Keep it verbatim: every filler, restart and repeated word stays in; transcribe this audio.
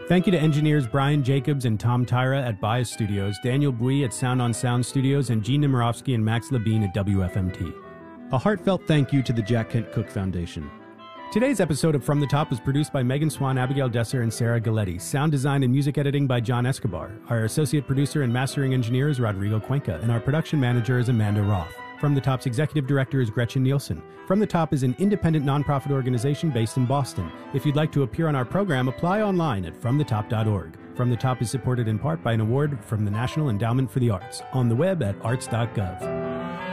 Thank you to engineers Brian Jacobs and Tom Tyra at Bias Studios, Daniel Bui at Sound on Sound Studios, and Gene Nemirovsky and Max Labine at W F M T. A heartfelt thank you to the Jack Kent Cooke Foundation. Today's episode of From the Top was produced by Megan Swan, Abigail Desser, and Sarah Galletti. Sound design and music editing by John Escobar. Our associate producer and mastering engineer is Rodrigo Cuenca, and our production manager is Amanda Roth. From the Top's executive director is Gretchen Nielsen. From the Top is an independent nonprofit organization based in Boston. If you'd like to appear on our program, apply online at from the top dot org. From the Top is supported in part by an award from the National Endowment for the Arts, on the web at arts dot gov.